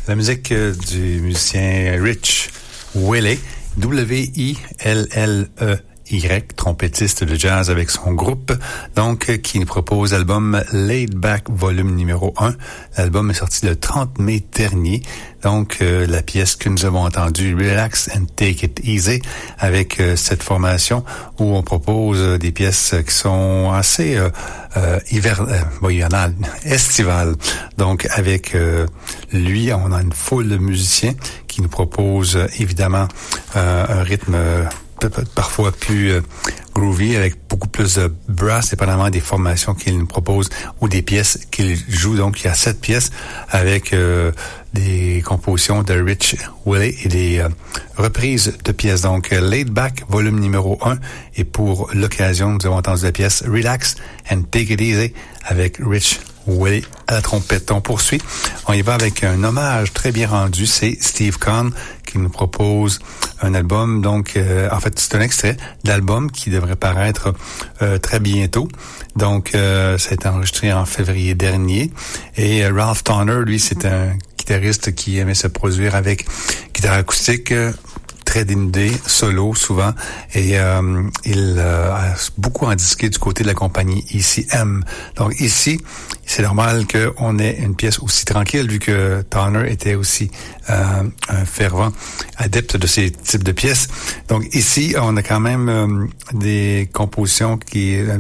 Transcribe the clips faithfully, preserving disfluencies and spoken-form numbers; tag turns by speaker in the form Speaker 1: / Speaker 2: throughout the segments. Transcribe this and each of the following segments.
Speaker 1: La musique du musicien Rich Willey, W I L L E Y, trompettiste de jazz avec son groupe, donc, qui nous propose l'album Laid Back volume numéro un. L'album est sorti le trente mai dernier. Donc, euh, la pièce que nous avons entendue, Relax and Take It Easy, avec euh, cette formation où on propose euh, des pièces qui sont assez euh, euh, hiver, euh, bon, hivernales, estivales. Donc, avec euh, lui, on a une foule de musiciens qui nous proposent euh, évidemment euh, un rythme euh, parfois plus euh, groovy, avec beaucoup plus de brass, dépendamment des formations qu'il nous propose ou des pièces qu'il joue. Donc, il y a sept pièces avec euh, des compositions de Rich Willey et des euh, reprises de pièces. Donc, Laid Back, volume numéro un. Et pour l'occasion, nous avons entendu la pièce Relax and Take It Easy avec Rich Willey à la trompette. On poursuit. On y va avec un hommage très bien rendu. C'est Steve Kahn qui nous propose un album. Donc, euh, en fait, c'est un extrait de l'album qui devrait paraître euh, très bientôt. Donc, euh, ça a été enregistré en février dernier. Et euh, Ralph Towner, lui, c'est un guitariste qui aimait se produire avec guitare acoustique, euh, très dénudé, solo souvent, et euh, il euh, a beaucoup indiqué du côté de la compagnie E C M. Donc ici, c'est normal qu'on ait une pièce aussi tranquille, vu que Towner était aussi euh, un fervent adepte de ces types de pièces. Donc ici, on a quand même euh, des compositions qui, euh,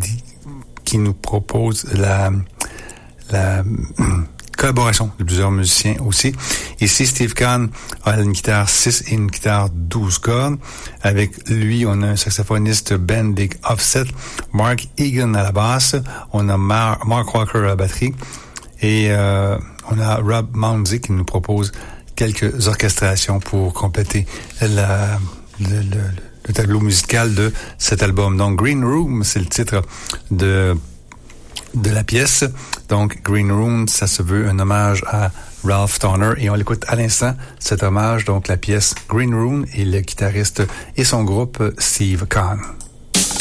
Speaker 1: qui nous proposent la... la collaboration de plusieurs musiciens aussi. Ici, Steve Kahn a une guitare six et une guitare douze cordes. Avec lui, on a un saxophoniste Ben Dick Offset, Mark Egan à la basse, on a Mar- Mark Walker à la batterie et euh, on a Rob Mounsey qui nous propose quelques orchestrations pour compléter la, le, le, le tableau musical de cet album. Donc, Green Room, c'est le titre de de la pièce. Donc, Green Room, ça se veut un hommage à Ralph Towner et on l'écoute à l'instant, cet hommage, donc la pièce Green Room et le guitariste et son groupe Steve Kahn.